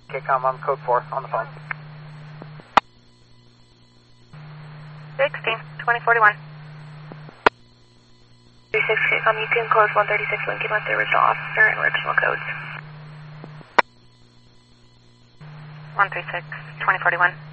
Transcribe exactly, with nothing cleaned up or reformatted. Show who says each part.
Speaker 1: K COM, I'm code four on the phone.
Speaker 2: sixteen, twenty forty-one.
Speaker 3: thirty-six, K COM, you can close one thirty-six Lincoln with the original officer and original codes.
Speaker 2: one three six, twenty forty-one.